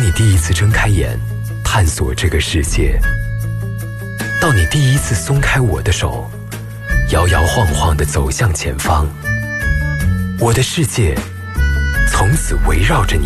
你第一次睁开眼，探索这个世界，到你第一次松开我的手，摇摇晃晃地走向前方，我的世界从此围绕着你。